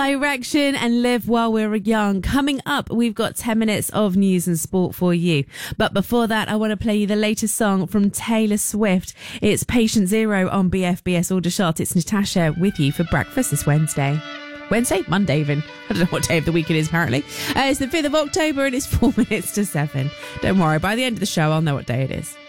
Direction and Live While We're Young. Coming up, we've got 10 minutes of news and sport for you. But before that, I want to play you the latest song from Taylor Swift. It's Patient Zero on BFBS Aldershot. It's Natasha with you for breakfast this Wednesday. Monday even. I don't know what day of the week it is apparently. It's the 5th of October and it's 4 minutes to 7. Don't worry, by the end of the show, I'll know what day it is.